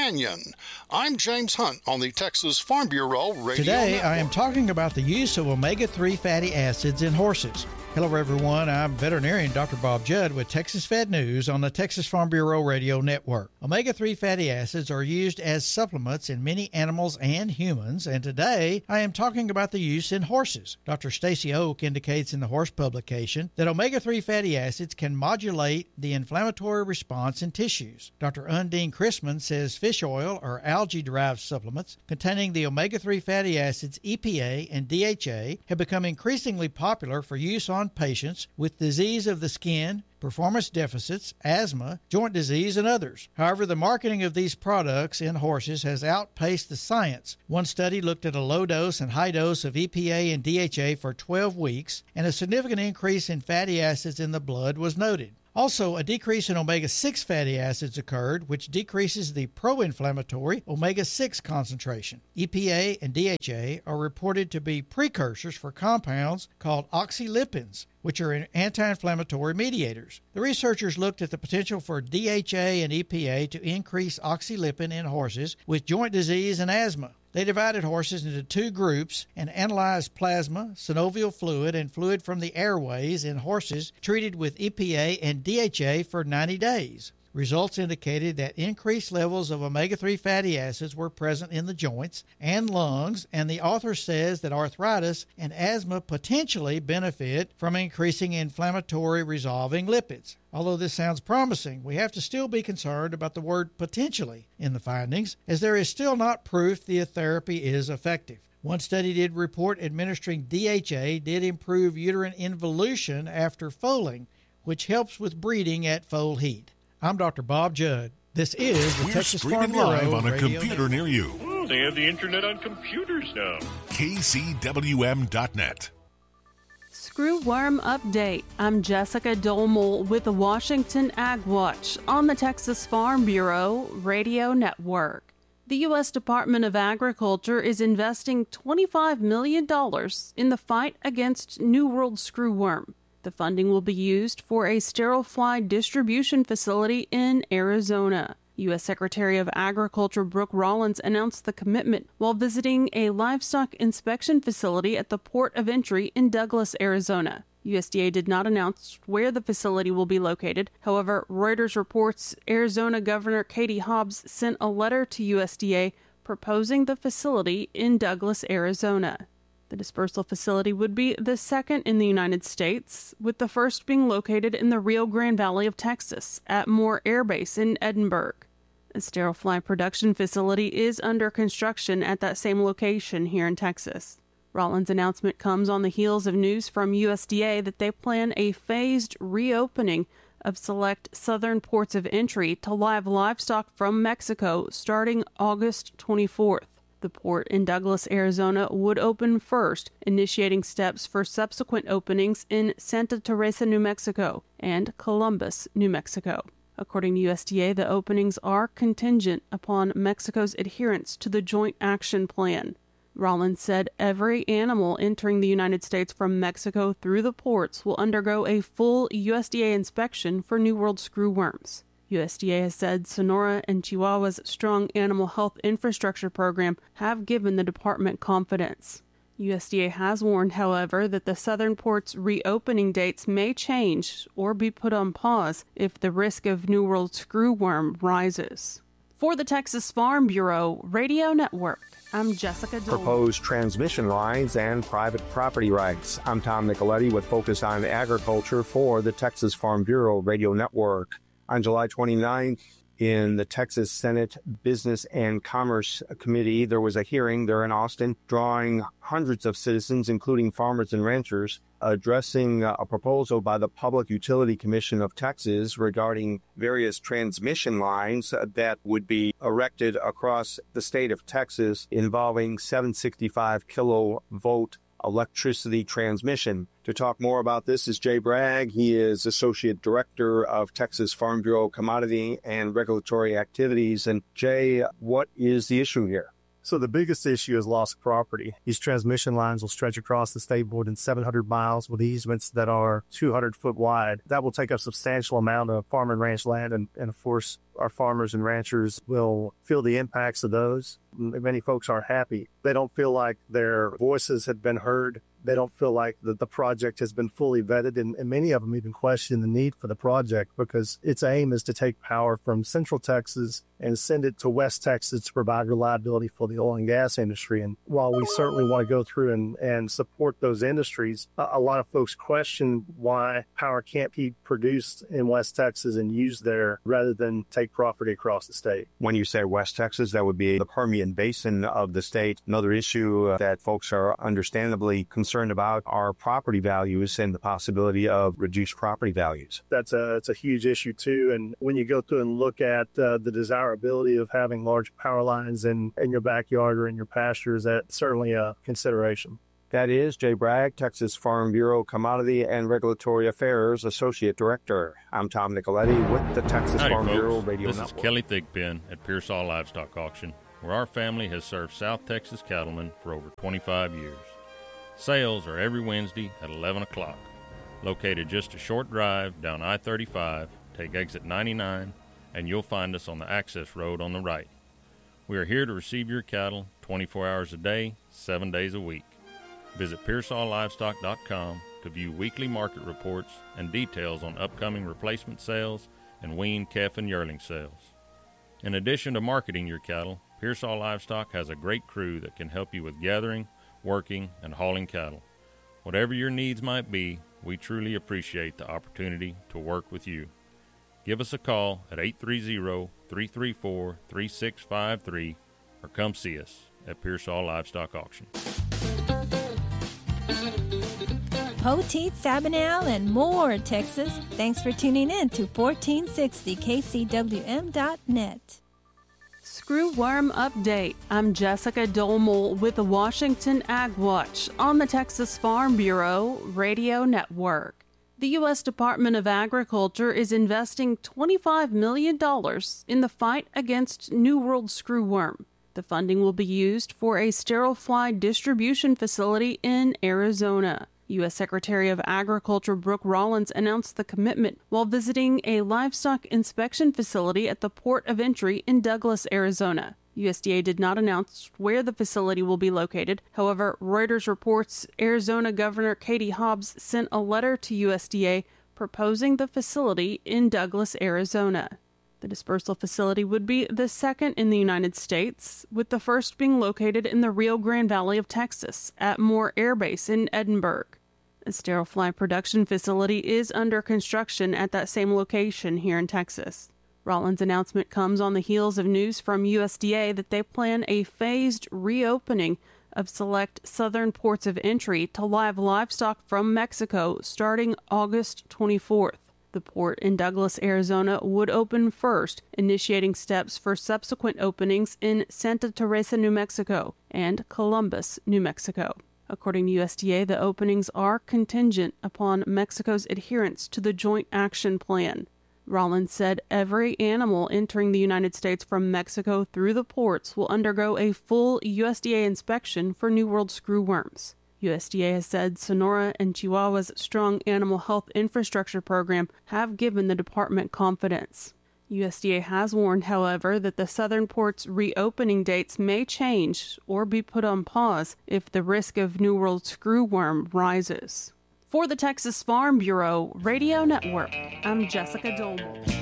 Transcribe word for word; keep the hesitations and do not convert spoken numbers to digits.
companion. I'm James Hunt on the Texas Farm Bureau Radio Today, Network. I am talking about the use of omega three fatty acids in horses. Hello, everyone. I'm veterinarian Doctor Bob Judd with Texas Vet News on the Texas Farm Bureau Radio Network. omega three fatty acids are used as supplements in many animals and humans, and today I am talking about the use in horses. Doctor Stacy Oak indicates in the horse publication that omega three fatty acids can modulate the inflammatory response in tissues. Doctor Undine Chrisman says fish oil or algae-derived supplements containing the omega three fatty acids E P A and D H A have become increasingly popular for use on patients with disease of the skin, performance deficits, asthma, joint disease, and others. However, the marketing of these products in horses has outpaced the science. One study looked at a low dose and high dose of E P A and D H A for twelve weeks, and a significant increase in fatty acids in the blood was noted. Also, a decrease in omega six fatty acids occurred, which decreases the pro-inflammatory omega six concentration. E P A and D H A are reported to be precursors for compounds called oxylipins, which are anti-inflammatory mediators. The researchers looked at the potential for D H A and E P A to increase oxylipin in horses with joint disease and asthma. They divided horses into two groups and analyzed plasma, synovial fluid, and fluid from the airways in horses treated with E P A and D H A for ninety days. Results indicated that increased levels of omega three fatty acids were present in the joints and lungs, and the author says that arthritis and asthma potentially benefit from increasing inflammatory resolving lipids. Although this sounds promising, we have to still be concerned about the word potentially in the findings, as there is still not proof the therapy is effective. One study did report administering D H A did improve uterine involution after foaling, which helps with breeding at foal heat. I'm Doctor Bob Judd. This is the We're Texas Farm streaming Bureau live on a Radio computer Network. near you. Oh, they have the internet on computers now. K C W M dot net. Screwworm Update. I'm Jessica Dolmel with the Washington Ag Watch on the Texas Farm Bureau Radio Network. The U S Department of Agriculture is investing twenty-five million dollars in the fight against New World screwworm. The funding will be used for a sterile fly distribution facility in Arizona. U S Secretary of Agriculture Brooke Rollins announced the commitment while visiting a livestock inspection facility at the port of entry in Douglas, Arizona. U S D A did not announce where the facility will be located. However, Reuters reports Arizona Governor Katie Hobbs sent a letter to U S D A proposing the facility in Douglas, Arizona. The dispersal facility would be the second in the United States, with the first being located in the Rio Grande Valley of Texas at Moore Air Base in Edinburgh. A sterile fly production facility is under construction at that same location here in Texas. Rollins' announcement comes on the heels of news from U S D A that they plan a phased reopening of select southern ports of entry to live livestock from Mexico starting August twenty-fourth. The port in Douglas, Arizona would open first, initiating steps for subsequent openings in Santa Teresa, New Mexico, and Columbus, New Mexico. According to U S D A, the openings are contingent upon Mexico's adherence to the Joint Action Plan. Rollins said every animal entering the United States from Mexico through the ports will undergo a full U S D A inspection for New World screwworms. U S D A has said Sonora and Chihuahua's strong animal health infrastructure program have given the department confidence. U S D A has warned, however, that the southern ports' reopening dates may change or be put on pause if the risk of New World screwworm rises. For the Texas Farm Bureau Radio Network, I'm Jessica Dole. Proposed transmission lines and private property rights. I'm Tom Nicoletti with Focus on Agriculture for the Texas Farm Bureau Radio Network. On July twenty-ninth, in the Texas Senate Business and Commerce Committee, there was a hearing there in Austin drawing hundreds of citizens, including farmers and ranchers, addressing a proposal by the Public Utility Commission of Texas regarding various transmission lines that would be erected across the state of Texas involving seven hundred sixty-five kilovolt electricity transmission. To talk more about this is Jay Bragg. He is Associate Director of Texas Farm Bureau Commodity and Regulatory Activities. And Jay, what is the issue here? So the biggest issue is loss of property. These transmission lines will stretch across the state more than seven hundred miles with easements that are two hundred foot wide. That will take a substantial amount of farm and ranch land, and, and of course, our farmers and ranchers will feel the impacts of those. Many folks aren't happy. They don't feel like their voices have been heard. They don't feel like the, the project has been fully vetted, and, and many of them even question the need for the project because its aim is to take power from Central Texas and send it to West Texas to provide reliability for the oil and gas industry. And while we certainly want to go through and, and support those industries, a, a lot of folks question why power can't be produced in West Texas and used there rather than take property across the state. When you say West Texas, that would be the Permian Basin of the state. Another issue that folks are understandably concerned about are property values and the possibility of reduced property values. That's a, that's a huge issue too. And when you go through and look at uh, the desirability of having large power lines in, in your backyard or in your pastures, that's certainly a consideration. That is Jay Bragg, Texas Farm Bureau Commodity and Regulatory Affairs Associate Director. I'm Tom Nicoletti with the Texas Howdy, Farm folks. Bureau Radio this Network. This is Kelly Thigpen at Pearsall Livestock Auction, where our family has served South Texas cattlemen for over twenty-five years. Sales are every Wednesday at eleven o'clock. Located just a short drive down I thirty-five, take exit ninety-nine, and you'll find us on the access road on the right. We are here to receive your cattle twenty-four hours a day, seven days a week. Visit Pearsall Livestock dot com to view weekly market reports and details on upcoming replacement sales and weaned calf and yearling sales. In addition to marketing your cattle, Pearsall Livestock has a great crew that can help you with gathering, working, and hauling cattle. Whatever your needs might be, we truly appreciate the opportunity to work with you. Give us a call at eight three zero, three three four, three six five three or come see us at Pearsall Livestock Auction. Poteet, Sabinal, and more, Texas. Thanks for tuning in to fourteen sixty K C W M dot net. Screwworm Update. I'm Jessica Dolmel with the Washington Ag Watch on the Texas Farm Bureau Radio Network. The U S Department of Agriculture is investing twenty-five million dollars in the fight against New World screwworm. The funding will be used for a sterile fly distribution facility in Arizona. U S Secretary of Agriculture Brooke Rollins announced the commitment while visiting a livestock inspection facility at the port of entry in Douglas, Arizona. U S D A did not announce where the facility will be located. However, Reuters reports Arizona Governor Katie Hobbs sent a letter to U S D A proposing the facility in Douglas, Arizona. The dispersal facility would be the second in the United States, with the first being located in the Rio Grande Valley of Texas at Moore Air Base in Edinburgh. A sterile fly production facility is under construction at that same location here in Texas. Rollins' announcement comes on the heels of news from U S D A that they plan a phased reopening of select southern ports of entry to live livestock from Mexico starting August twenty-fourth. The port in Douglas, Arizona would open first, initiating steps for subsequent openings in Santa Teresa, New Mexico, and Columbus, New Mexico. According to U S D A, the openings are contingent upon Mexico's adherence to the Joint Action Plan. Rollins said every animal entering the United States from Mexico through the ports will undergo a full U S D A inspection for New World screwworms. U S D A has said Sonora and Chihuahua's strong animal health infrastructure program have given the department confidence. U S D A has warned, however, that the southern ports' reopening dates may change or be put on pause if the risk of New World screwworm rises. For the Texas Farm Bureau Radio Network, I'm Jessica Dolmel.